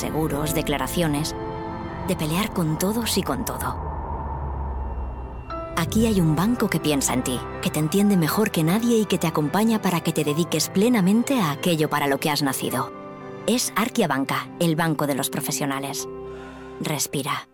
seguros, declaraciones, de pelear con todos y con todo. Aquí hay un banco que piensa en ti, que te entiende mejor que nadie y que te acompaña para que te dediques plenamente a aquello para lo que has nacido. Es Arkia Banca, el banco de los profesionales. Respira.